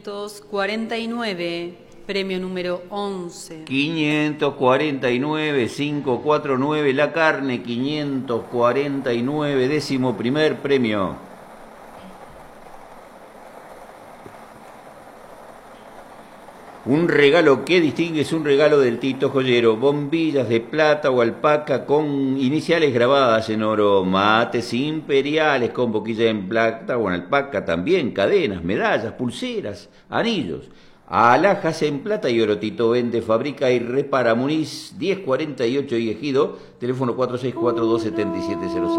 549, premio número 11. 549, 549, la carne, 549, 11º premio. Un regalo que distingue es un regalo del Tito Joyero, bombillas de plata o alpaca con iniciales grabadas en oro, mates imperiales con boquilla en plata o en alpaca también, cadenas, medallas, pulseras, anillos, alhajas en plata y oro. Tito vende, fabrica y repara. Muniz 1048 y Ejido, teléfono 464-27706.